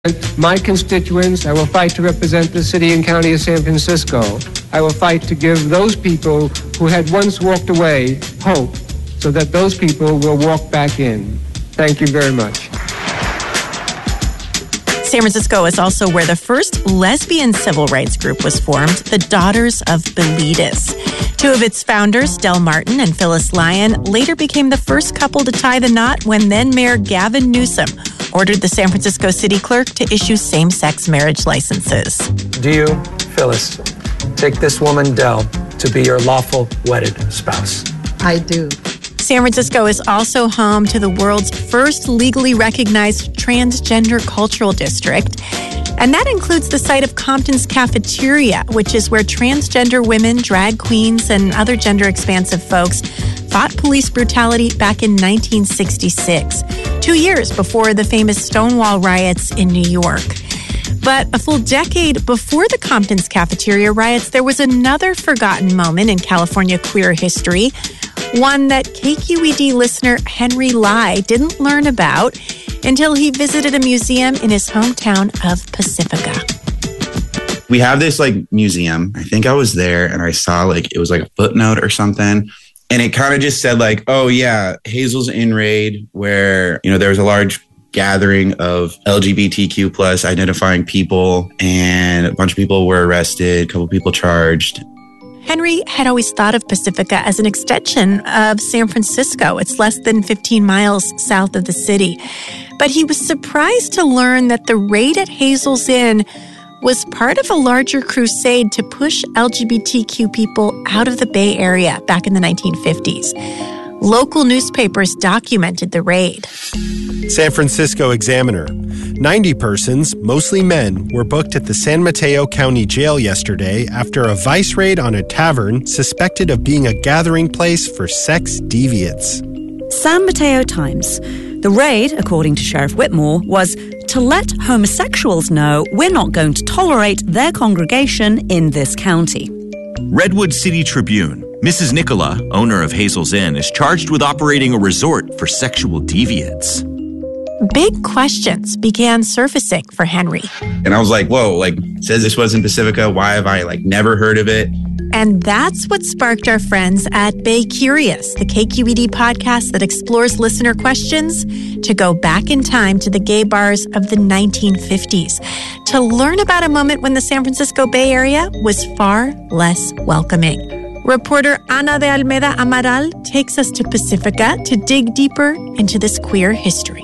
my constituents. I will fight to represent the city and county of San Francisco. I will fight to give those people who had once walked away hope so that those people will walk back in. Thank you very much. San Francisco is also where the first lesbian civil rights group was formed, the Daughters of Bilitis. Two of its founders, Del Martin and Phyllis Lyon, later became the first couple to tie the knot when then-Mayor Gavin Newsom ordered the San Francisco city clerk to issue same-sex marriage licenses. Do you, Phyllis, take this woman, Del, to be your lawful wedded spouse? I do. San Francisco is also home to the world's first legally recognized transgender cultural district. And that includes the site of Compton's Cafeteria, which is where transgender women, drag queens, and other gender-expansive folks fought police brutality back in 1966, 2 years before the famous Stonewall riots in New York. But a full decade before the Compton's Cafeteria riots, there was another forgotten moment in California queer history, one that KQED listener Henry Lai didn't learn about until he visited a museum in his hometown of Pacifica. We have this museum. I think I was there and I saw it was a footnote or something. And it kind of just said oh yeah, Hazel's Inn raid, where, there was a large gathering of LGBTQ plus identifying people and a bunch of people were arrested, a couple people charged. Henry had always thought of Pacifica as an extension of San Francisco. It's less than 15 miles south of the city. But he was surprised to learn that the raid at Hazel's Inn was part of a larger crusade to push LGBTQ people out of the Bay Area back in the 1950s. Local newspapers documented the raid. San Francisco Examiner. 90 persons, mostly men, were booked at the San Mateo County Jail yesterday after a vice raid on a tavern suspected of being a gathering place for sex deviants. San Mateo Times. The raid, according to Sheriff Whitmore, was to let homosexuals know we're not going to tolerate their congregation in this county. Redwood City Tribune. Mrs. Nicola, owner of Hazel's Inn, is charged with operating a resort for sexual deviants. Big questions began surfacing for Henry. And I was like, whoa, it says this was in Pacifica. Why have I never heard of it? And that's what sparked our friends at Bay Curious, the KQED podcast that explores listener questions, to go back in time to the gay bars of the 1950s, to learn about a moment when the San Francisco Bay Area was far less welcoming. Reporter Ana de Almeida Amaral takes us to Pacifica to dig deeper into this queer history.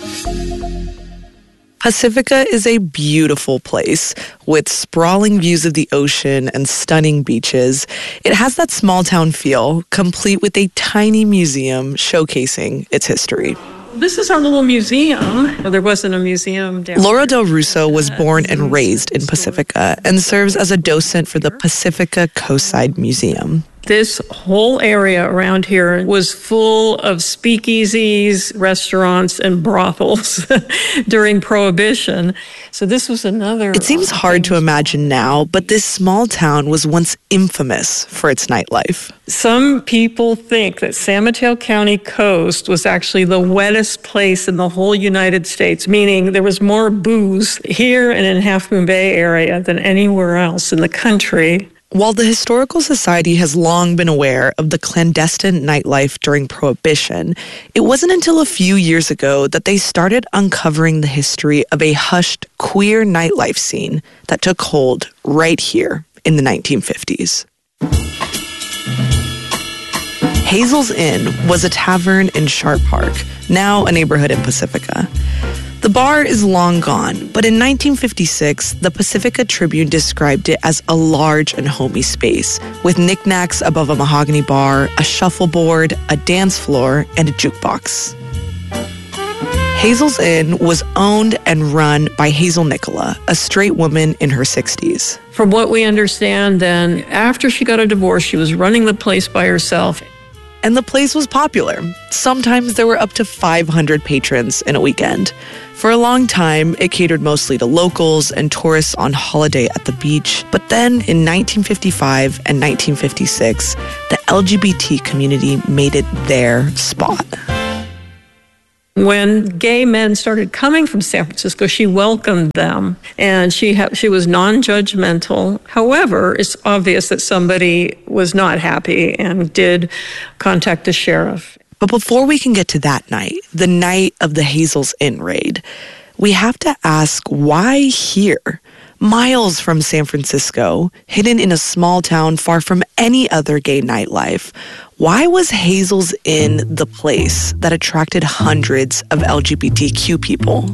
Pacifica is a beautiful place with sprawling views of the ocean and stunning beaches. It has that small town feel, complete with a tiny museum showcasing its history. This is our little museum. There wasn't a museum down Laura Del Russo was born and raised in Pacifica and serves as a docent for the Pacifica Coastside Museum. This whole area around here was full of speakeasies, restaurants, and brothels during Prohibition. So this was another... It seems hard to imagine now, but this small town was once infamous for its nightlife. Some people think that San Mateo County coast was actually the wettest place in the whole United States, meaning there was more booze here and in Half Moon Bay area than anywhere else in the country. While the Historical Society has long been aware of the clandestine nightlife during Prohibition, it wasn't until a few years ago that they started uncovering the history of a hushed queer nightlife scene that took hold right here in the 1950s. Hazel's Inn was a tavern in Sharp Park, now a neighborhood in Pacifica. The bar is long gone, but in 1956, the Pacifica Tribune described it as a large and homey space, with knickknacks above a mahogany bar, a shuffleboard, a dance floor, and a jukebox. Hazel's Inn was owned and run by Hazel Nicola, a straight woman in her 60s. From what we understand then, after she got a divorce, she was running the place by herself. And the place was popular. Sometimes there were up to 500 patrons in a weekend. For a long time, it catered mostly to locals and tourists on holiday at the beach. But then in 1955 and 1956, the LGBT community made it their spot. When gay men started coming from San Francisco, she welcomed them, and she was non-judgmental. However, it's obvious that somebody was not happy and did contact the sheriff. But before we can get to that night, the night of the Hazel's Inn raid, we have to ask, why here? Miles from San Francisco, hidden in a small town far from any other gay nightlife. Why was Hazel's Inn the place that attracted hundreds of LGBTQ people?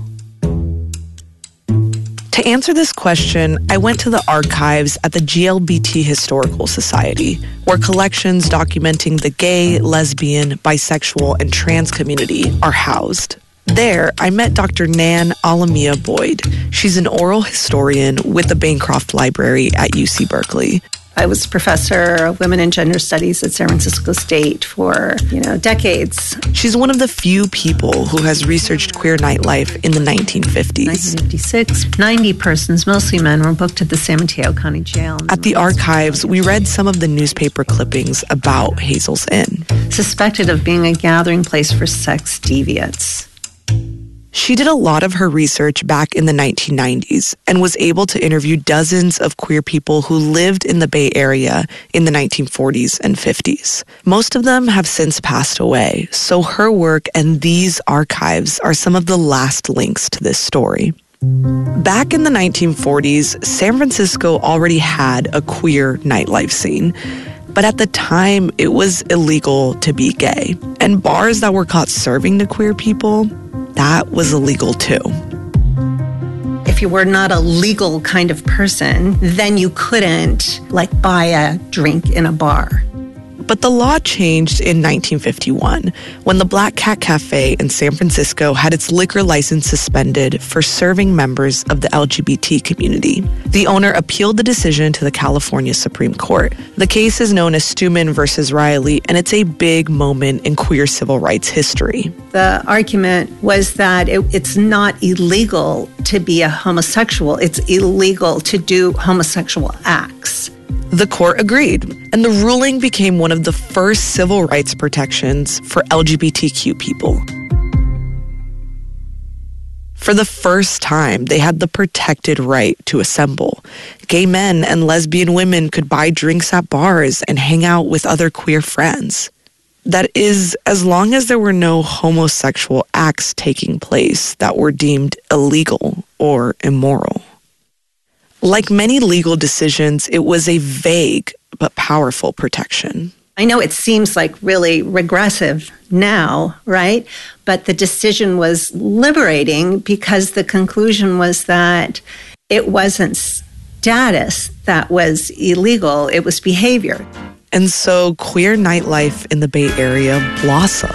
To answer this question, I went to the archives at the GLBT Historical Society, where collections documenting the gay, lesbian, bisexual, and trans community are housed. There, I met Dr. Nan Alamia Boyd. She's an oral historian with the Bancroft Library at UC Berkeley. I was professor of women and gender studies at San Francisco State for, decades. She's one of the few people who has researched queer nightlife in the 1950s. 1956, 90 persons, mostly men, were booked at the San Mateo County Jail. At the archives, we read some of the newspaper clippings about Hazel's Inn. Suspected of being a gathering place for sex deviants. She did a lot of her research back in the 1990s and was able to interview dozens of queer people who lived in the Bay Area in the 1940s and 50s. Most of them have since passed away, so her work and these archives are some of the last links to this story. Back in the 1940s, San Francisco already had a queer nightlife scene. But at the time, it was illegal to be gay. And bars that were caught serving to queer people, that was illegal too. If you were not a legal kind of person, then you couldn't, buy a drink in a bar. But the law changed in 1951 when the Black Cat Cafe in San Francisco had its liquor license suspended for serving members of the LGBT community. The owner appealed the decision to the California Supreme Court. The case is known as Stuman versus Riley, and it's a big moment in queer civil rights history. The argument was that it's not illegal to be a homosexual. It's illegal to do homosexual acts. The court agreed, and the ruling became one of the first civil rights protections for LGBTQ people. For the first time, they had the protected right to assemble. Gay men and lesbian women could buy drinks at bars and hang out with other queer friends. That is, as long as there were no homosexual acts taking place that were deemed illegal or immoral. Like many legal decisions, it was a vague but powerful protection. I know it seems really regressive now, right? But the decision was liberating because the conclusion was that it wasn't status that was illegal, it was behavior. And so queer nightlife in the Bay Area blossomed.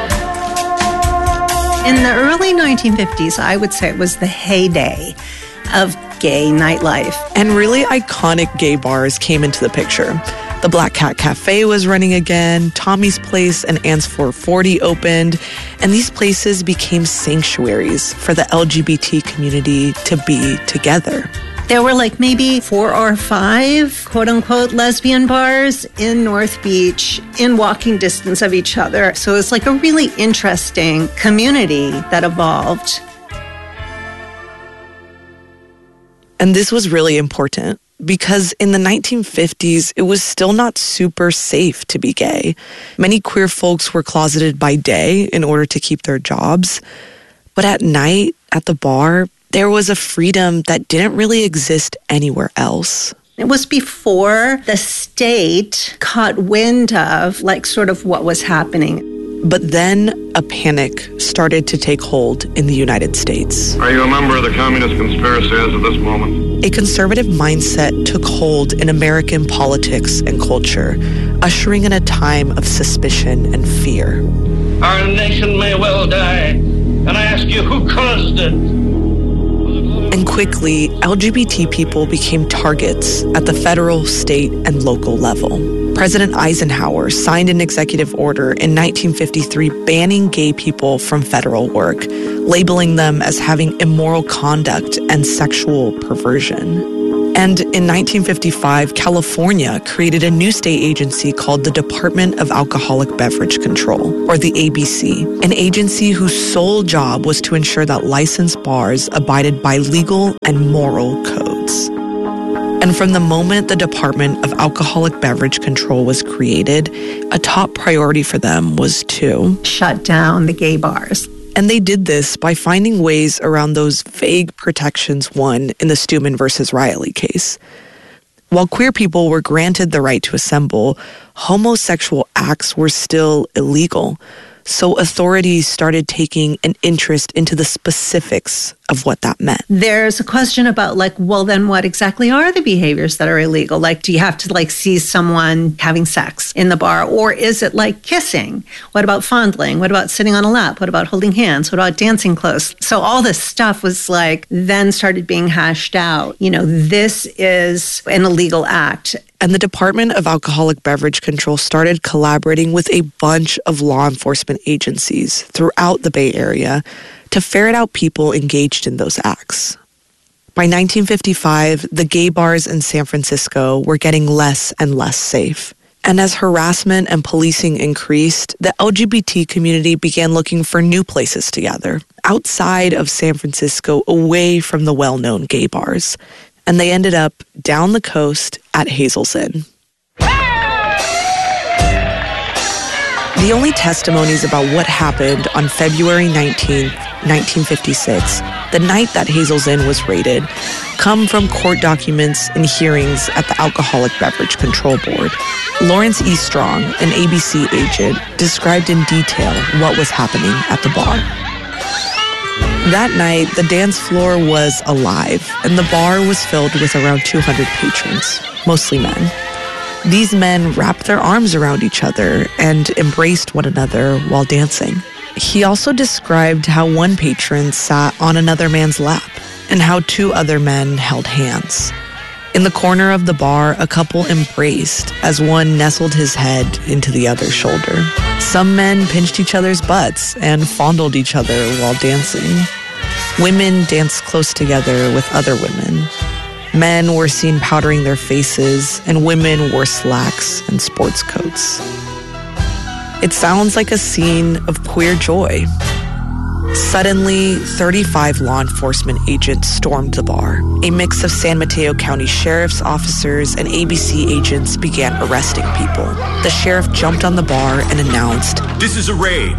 In the early 1950s, I would say it was the heyday of gay nightlife. And really iconic gay bars came into the picture. The Black Cat Cafe was running again, Tommy's Place and Ann's 440 opened, and these places became sanctuaries for the LGBT community to be together. There were maybe 4 or 5 quote-unquote lesbian bars in North Beach in walking distance of each other. So it's a really interesting community that evolved. And this was really important because in the 1950s, it was still not super safe to be gay. Many queer folks were closeted by day in order to keep their jobs. But at night, at the bar, there was a freedom that didn't really exist anywhere else. It was before the state caught wind of sort of what was happening. But then a panic started to take hold in the United States. Are you a member of the communist conspiracy as of this moment? A conservative mindset took hold in American politics and culture, ushering in a time of suspicion and fear. Our nation may well die, and I ask you, who caused it? And quickly, LGBT people became targets at the federal, state, and local level. President Eisenhower signed an executive order in 1953 banning gay people from federal work, labeling them as having immoral conduct and sexual perversion. And in 1955, California created a new state agency called the Department of Alcoholic Beverage Control, or the ABC, an agency whose sole job was to ensure that licensed bars abided by legal and moral codes. And from the moment the Department of Alcoholic Beverage Control was created, a top priority for them was to shut down the gay bars. And they did this by finding ways around those vague protections won in the Stewman versus Riley case. While queer people were granted the right to assemble, homosexual acts were still illegal. So authorities started taking an interest into the specifics of what that meant. There's a question about well, then what exactly are the behaviors that are illegal? Do you have to see someone having sex in the bar? Or is it kissing? What about fondling? What about sitting on a lap? What about holding hands? What about dancing close? So all this stuff was then started being hashed out. This is an illegal act. And the Department of Alcoholic Beverage Control started collaborating with a bunch of law enforcement agencies throughout the Bay Area to ferret out people engaged in those acts. By 1955, the gay bars in San Francisco were getting less and less safe. And as harassment and policing increased, the LGBT community began looking for new places to gather, outside of San Francisco, away from the well-known gay bars. And they ended up down the coast at Hazel's Inn. The only testimonies about what happened on February 19th, 1956, the night that Hazel's Inn was raided, come from court documents and hearings at the Alcoholic Beverage Control Board. Lawrence E. Strong, an ABC agent, described in detail what was happening at the bar. That night, the dance floor was alive, and the bar was filled with around 200 patrons, mostly men. These men wrapped their arms around each other and embraced one another while dancing. He also described how one patron sat on another man's lap and how two other men held hands. In the corner of the bar, a couple embraced as one nestled his head into the other's shoulder. Some men pinched each other's butts and fondled each other while dancing. Women danced close together with other women. Men were seen powdering their faces, and women wore slacks and sports coats. It sounds like a scene of queer joy. Suddenly, 35 law enforcement agents stormed the bar. A mix of San Mateo County sheriff's officers and ABC agents began arresting people. The sheriff jumped on the bar and announced, "This is a raid."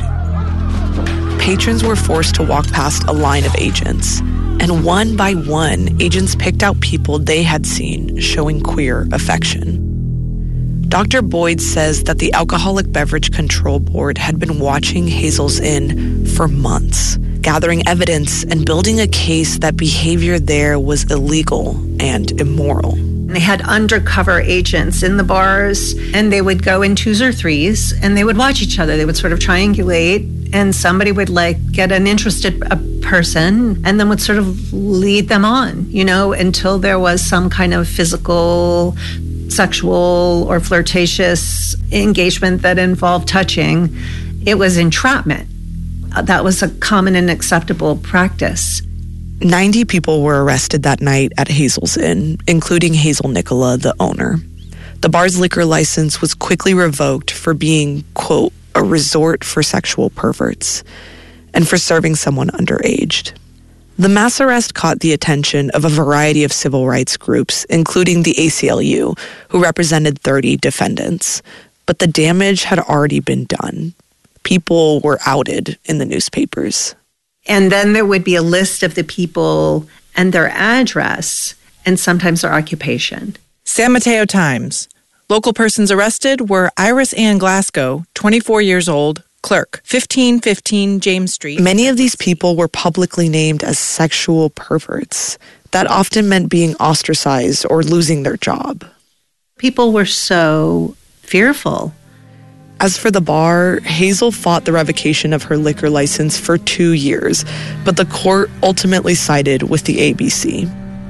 Patrons were forced to walk past a line of agents, and one by one, agents picked out people they had seen showing queer affection. Dr. Boyd says that the Alcoholic Beverage Control Board had been watching Hazel's Inn for months, gathering evidence and building a case that behavior there was illegal and immoral. They had undercover agents in the bars, and they would go in twos or threes, and they would watch each other. They would sort of triangulate, and somebody would get an interested person and then would sort of lead them on, until there was some kind of physical, sexual, or flirtatious engagement that involved touching. It was entrapment. That was a common and acceptable practice. 90 people were arrested that night at Hazel's Inn, including Hazel Nicola, the owner. The bar's liquor license was quickly revoked for being, quote, a resort for sexual perverts, and for serving someone underage. The mass arrest caught the attention of a variety of civil rights groups, including the ACLU, who represented 30 defendants. But the damage had already been done. People were outed in the newspapers. And then there would be a list of the people and their address, and sometimes their occupation. San Mateo Times. Local persons arrested were Iris Ann Glasgow, 24 years old, clerk, 1515 James Street. Many of these people were publicly named as sexual perverts. That often meant being ostracized or losing their job. People were so fearful. As for the bar, Hazel fought the revocation of her liquor license for 2 years, but the court ultimately sided with the ABC.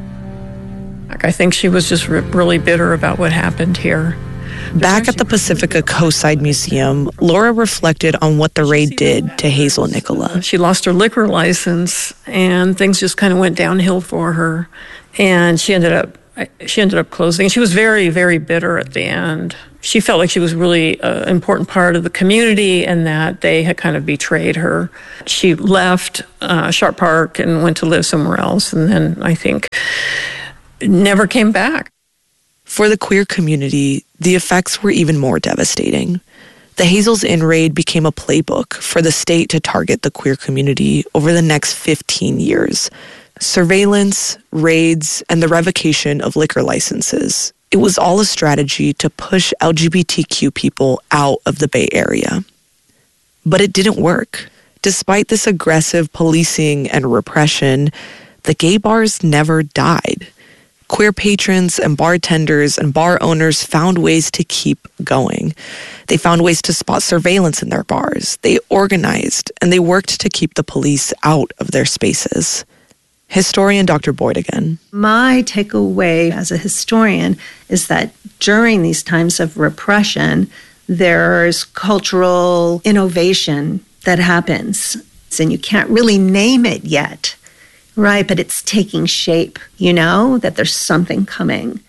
I think she was just really bitter about what happened here. Back at the Pacifica Coastside Museum, Laura reflected on what the raid did to Hazel Nicola. She lost her liquor license, and things just kind of went downhill for her. And she ended up she ended up closing. She was very, very bitter at the end. She felt like she was really an important part of the community and that they had kind of betrayed her. She left Sharp Park and went to live somewhere else, and then I think never came back. For the queer community, the effects were even more devastating. The Hazel's Inn raid became a playbook for the state to target the queer community over the next 15 years. Surveillance, raids, and the revocation of liquor licenses. It was all a strategy to push LGBTQ people out of the Bay Area. But it didn't work. Despite this aggressive policing and repression, the gay bars never died. Queer patrons and bartenders and bar owners found ways to keep going. They found ways to spot surveillance in their bars. They organized, and they worked to keep the police out of their spaces. Historian Dr. Boyd again. My takeaway as a historian is that during these times of repression, there's cultural innovation that happens. And you can't really name it yet, right? But it's taking shape, that there's something coming.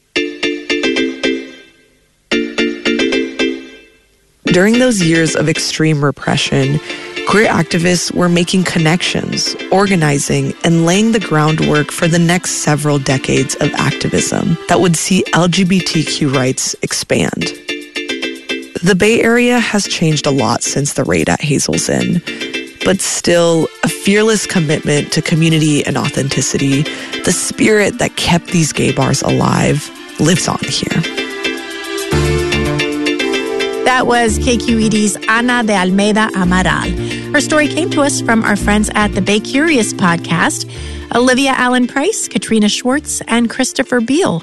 During those years of extreme repression, queer activists were making connections, organizing, and laying the groundwork for the next several decades of activism that would see LGBTQ rights expand. The Bay Area has changed a lot since the raid at Hazel's Inn, but still, a fearless commitment to community and authenticity, the spirit that kept these gay bars alive, lives on here. That was KQED's Ana de Almeida Amaral. Her story came to us from our friends at the Bay Curious podcast, Olivia Allen Price, Katrina Schwartz, and Christopher Beal.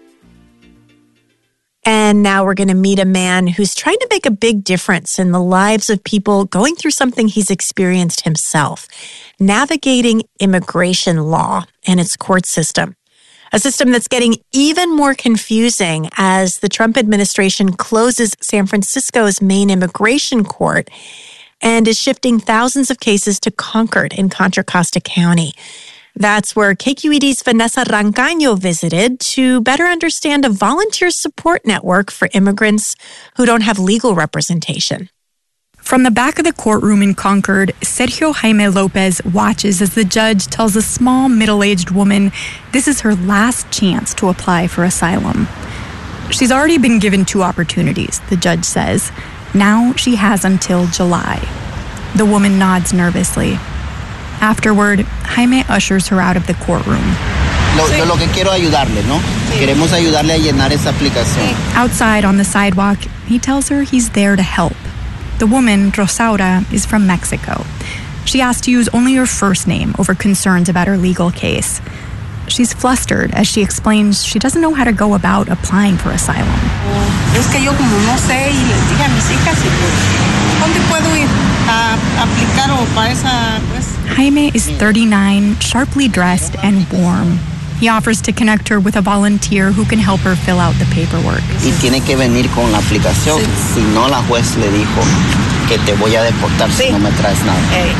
And now we're going to meet a man who's trying to make a big difference in the lives of people going through something he's experienced himself, navigating immigration law and its court system. A system that's getting even more confusing as the Trump administration closes San Francisco's main immigration court and is shifting thousands of cases to Concord in Contra Costa County. That's where KQED's Vanessa Rancaño visited to better understand a volunteer support network for immigrants who don't have legal representation. From the back of the courtroom in Concord, Sergio Jaime Lopez watches as the judge tells a small, middle-aged woman this is her last chance to apply for asylum. She's already been given 2 opportunities, the judge says. Now she has until July. The woman nods nervously. Afterward, Jaime ushers her out of the courtroom. Lo que quiero ayudarle, ¿no? Queremos ayudarle a llenar esa aplicación. Outside on the sidewalk, he tells her he's there to help. The woman, Rosaura, is from Mexico. She asked to use only her first name over concerns about her legal case. She's flustered as she explains she doesn't know how to go about applying for asylum. Es que yo como no sé y les dije a mis hijas ¿dónde puedo ir a aplicar o para esa pues? Jaime is 39, sharply dressed and warm. He offers to connect her with a volunteer who can help her fill out the paperwork. Y tiene que venir con la aplicación. Si no, la juez le dijo que te voy a deportar si no me traes nada.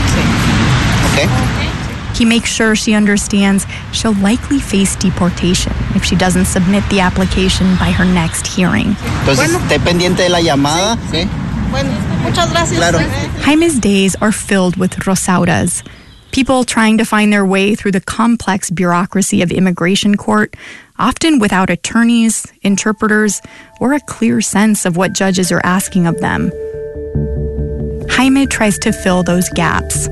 Okay? He makes sure she understands she'll likely face deportation if she doesn't submit the application by her next hearing. Entonces, esté pendiente de la llamada. ¿Sí? Bueno, muchas gracias. Claro. Jaime's days are filled with Rosauras, people trying to find their way through the complex bureaucracy of immigration court, often without attorneys, interpreters, or a clear sense of what judges are asking of them. Jaime tries to fill those gaps.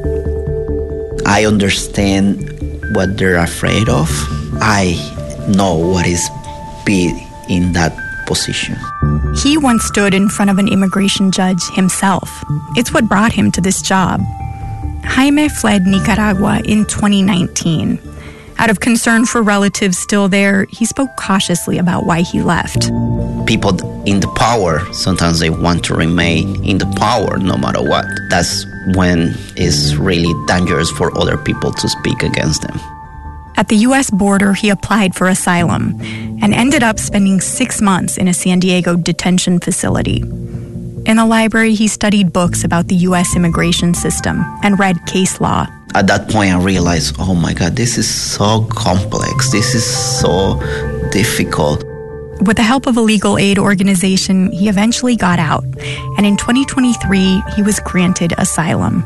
I understand what they're afraid of. I know what is be in that position. He once stood in front of an immigration judge himself. It's what brought him to this job. Jaime fled Nicaragua in 2019. Out of concern for relatives still there, he spoke cautiously about why he left. People in the power, sometimes they want to remain in the power no matter what. That's when it's really dangerous for other people to speak against them. At the U.S. border, he applied for asylum and ended up spending 6 months in a San Diego detention facility. In the library, he studied books about the U.S. immigration system and read case law. At that point, I realized, oh my God, this is so complex. This is so difficult. With the help of a legal aid organization, he eventually got out, and in 2023, he was granted asylum.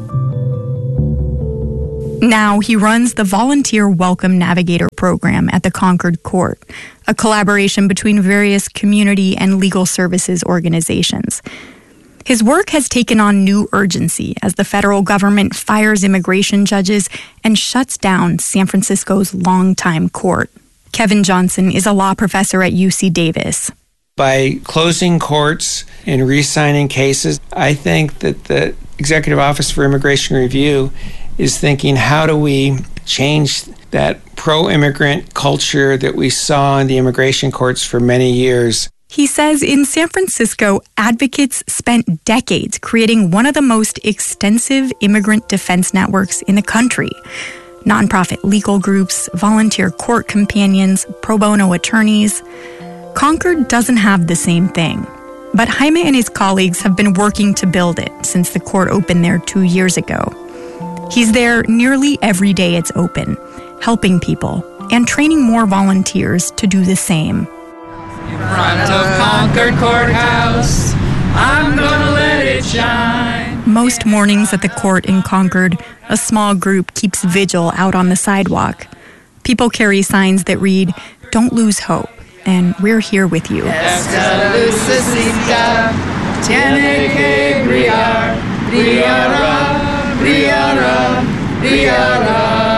Now he runs the Volunteer Welcome Navigator program at the Concord Court, a collaboration between various community and legal services organizations. His work has taken on new urgency as the federal government fires immigration judges and shuts down San Francisco's longtime court. Kevin Johnson is a law professor at UC Davis. By closing courts and re-signing cases, I think that the Executive Office for Immigration Review is thinking, how do we change that pro-immigrant culture that we saw in the immigration courts for many years? He says in San Francisco, advocates spent decades creating one of the most extensive immigrant defense networks in the country. Nonprofit legal groups, volunteer court companions, pro bono attorneys. Concord doesn't have the same thing. But Jaime and his colleagues have been working to build it since the court opened there 2 years ago. He's there nearly every day it's open, helping people and training more volunteers to do the same. In front of Concord Courthouse, I'm gonna let it shine. Most mornings at the court in Concord, a small group keeps vigil out on the sidewalk. People carry signs that read, "Don't lose hope," and "We're here with you." Esta lucecita tiene que brillar, brillará, brillará, brillará.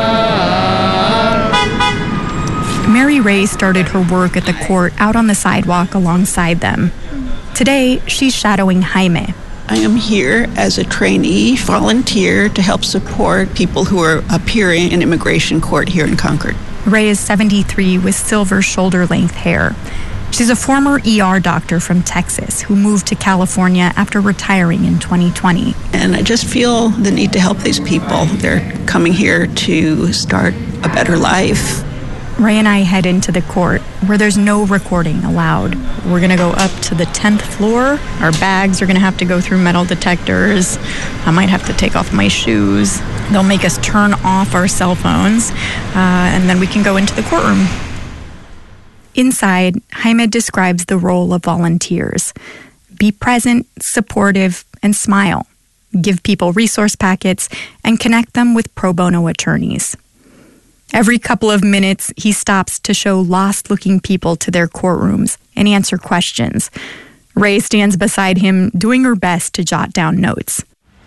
Mary Ray started her work at the court out on the sidewalk alongside them. Today, she's shadowing Jaime. I am here as a trainee volunteer to help support people who are appearing in immigration court here in Concord. Ray is 73 with silver shoulder-length hair. She's a former ER doctor from Texas who moved to California after retiring in 2020. And I just feel the need to help these people. They're coming here to start a better life. Ray and I head into the court where there's no recording allowed. We're going to go up to the 10th floor. Our bags are going to have to go through metal detectors. I might have to take off my shoes. They'll make us turn off our cell phones, and then we can go into the courtroom. Inside, Jaime describes the role of volunteers. Be present, supportive, and smile. Give people resource packets and connect them with pro bono attorneys. Every couple of minutes, he stops to show lost-looking people to their courtrooms and answer questions. Ray stands beside him, doing her best to jot down notes.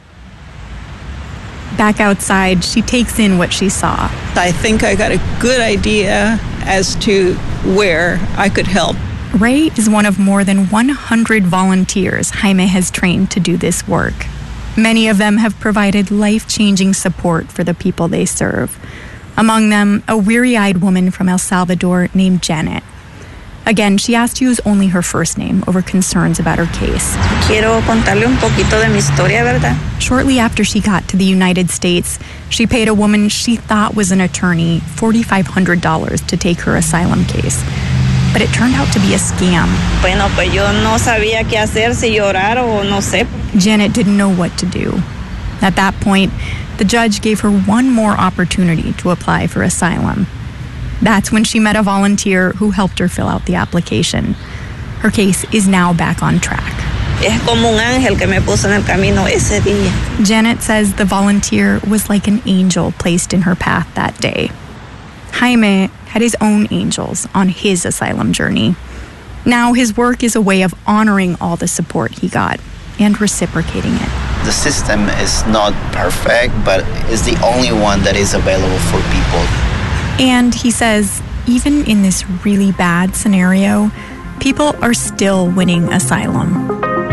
Back outside, she takes in what she saw. I think I got a good idea as to where I could help. Ray is one of more than 100 volunteers Jaime has trained to do this work. Many of them have provided life-changing support for the people they serve. Among them, a weary-eyed woman from El Salvador named Janet. Again, she asked to use only her first name over concerns about her case. Quiero contarle un poquito de mi historia, ¿verdad? Shortly after she got to the United States, she paid a woman she thought was an attorney $4,500 to take her asylum case. But it turned out to be a scam. Bueno, pues yo no sabía qué hacer, si llorar o no sé. Janet didn't know what to do. At that point, the judge gave her one more opportunity to apply for asylum. That's when she met a volunteer who helped her fill out the application. Her case is now back on track. Es como un ángel que me puso en el camino ese día. Janet says the volunteer was like an angel placed in her path that day. Jaime had his own angels on his asylum journey. Now his work is a way of honoring all the support he got and reciprocating it. The system is not perfect, but it's the only one that is available for people. And he says, even in this really bad scenario, people are still winning asylum.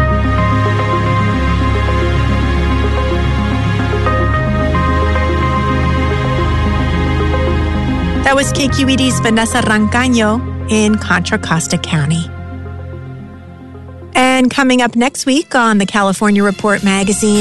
That was KQED's Vanessa Rancaño in Contra Costa County. And coming up next week on the California Report magazine,